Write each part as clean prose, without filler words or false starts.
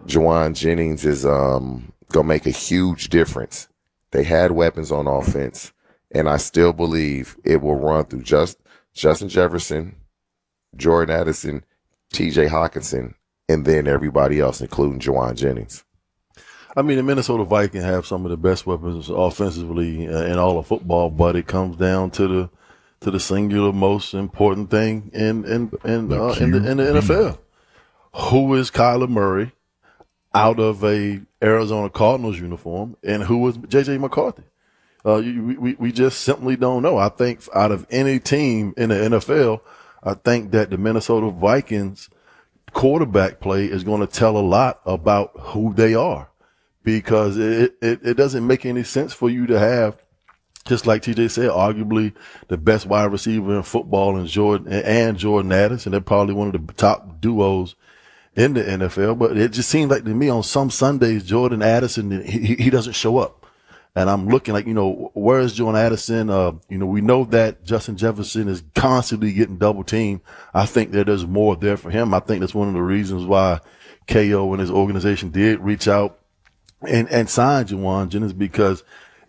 Jauan Jennings is going to make a huge difference. They had weapons on offense, and I still believe it will run through Justin Jefferson, Jordan Addison, T.J. Hockenson, and then everybody else, including Jauan Jennings. I mean, the Minnesota Vikings have some of the best weapons offensively in all of football, but it comes down to the singular most important thing in the NFL. Who is Kyler Murray out of a Arizona Cardinals uniform, and who is J.J. McCarthy? We just simply don't know. I think out of any team in the NFL, I think that the Minnesota Vikings quarterback play is going to tell a lot about who they are, because it doesn't make any sense for you to have, just like TJ said, arguably the best wide receiver in football and Jordan Addison. They're probably one of the top duos in the NFL, but it just seems like to me on some Sundays, Jordan Addison, he doesn't show up. And I'm looking like, where is Jordan Addison? We know that Justin Jefferson is constantly getting double teamed. I think that there's more there for him. I think that's one of the reasons why KO and his organization did reach out and sign Jauan Jennings, because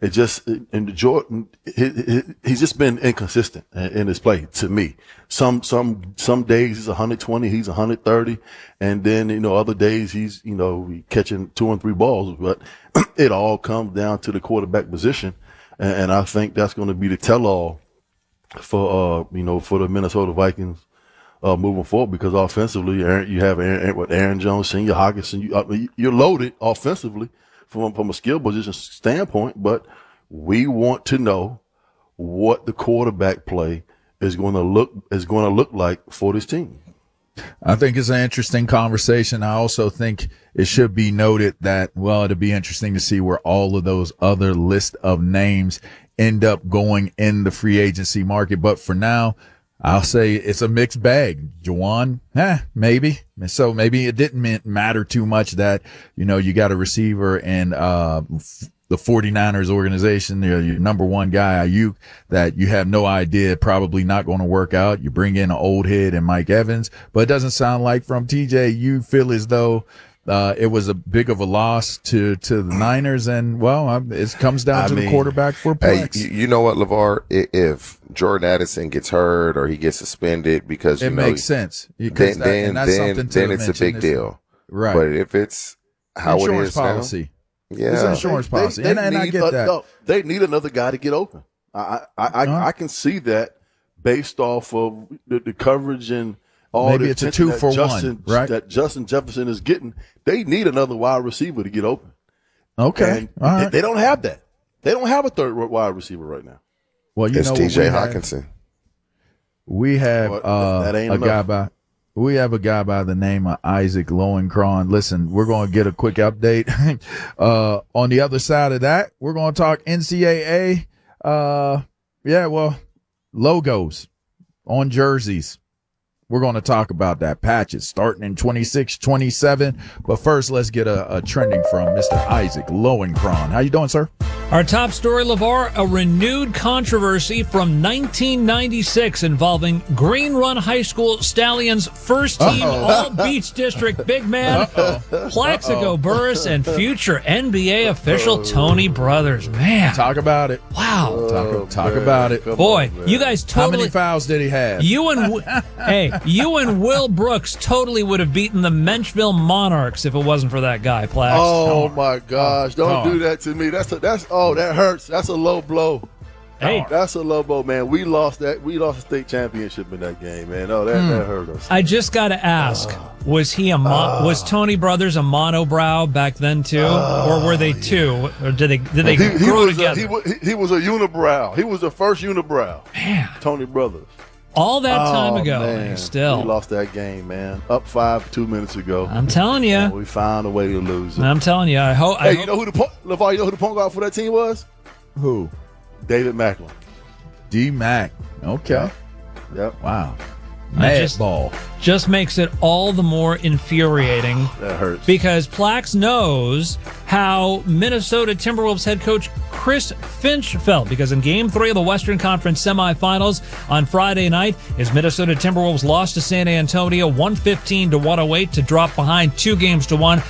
Jordan, he's just been inconsistent in his play to me. Some days he's 120, he's 130. And then, other days he's, catching 2 and 3 balls, but it all comes down to the quarterback position. And I think that's going to be the tell-all for the Minnesota Vikings, moving forward, because offensively, you have Aaron Jones, Senior Hockenson. You're loaded offensively from a skill position standpoint, but we want to know what the quarterback play is going to look like for this team. I think it's an interesting conversation. I also think it should be noted that, it'll be interesting to see where all of those other list of names end up going in the free agency market. But for now, I'll say it's a mixed bag. Jauan, maybe. So maybe it didn't matter too much that, you got a receiver and, the 49ers organization, your number one guy, Ayuk, that you have no idea, probably not going to work out. You bring in an old head and Mike Evans, but it doesn't sound like from TJ, you feel as though, it was a big of a loss to the Niners, and it comes down to the quarterback for Plex. Hey, you know what, LeVar? If Jordan Addison gets hurt or he gets suspended because it makes sense, then it's a big deal, right? But if it's how insurance it is policy, yeah, it's an insurance policy, and I get that. No, they need another guy to get open. I can see that based off of the coverage and. Maybe it's a 2-for-1, right? That Justin Jefferson is getting. They need another wide receiver to get open. Okay. And they don't have that. They don't have a third wide receiver right now. Well, it's T.J. Hockenson. We have a guy by the name of Isaac Lowenkron. Listen, we're going to get a quick update. On the other side of that, we're going to talk NCAA. Logos on jerseys. We're going to talk about that. Patches starting in 26, 27. But first, let's get a trending from Mr. Isaac Lowenkron. How you doing, sir? Our top story, LeVar, a renewed controversy from 1996 involving Green Run High School Stallions first team All-Beach District big man Plaxico Burress and future NBA official Tony Brothers. Man. Talk about it. Wow. Talk about it. Boy, you guys totally. How many fouls did he have? You and Will Brooks totally would have beaten the Menchville Monarchs if it wasn't for that guy, Plax. Oh my gosh! Don't do that to me. That hurts. That's a low blow. Hey, that's a low blow, man. We lost the state championship in that game, man. Oh, that hurt us. I just got to ask: was Tony Brothers a monobrow back then too, or were they two, or did they grow together? He was a unibrow. He was the first unibrow. Man, Tony Brothers. All that time ago, man. still. We lost that game, man. Up 5 2 minutes ago. I'm telling you. We found a way to lose it. I'm telling you. You know who the point guard for that team was? Who? David Macklin. D-Mac. Okay. Yep. Wow. Mad ball. Just makes it all the more infuriating. That hurts. Because Plax knows how Minnesota Timberwolves head coach Chris Finch felt. Because in Game 3 of the Western Conference semifinals on Friday night, his Minnesota Timberwolves lost to San Antonio 115-108 to drop behind 2-1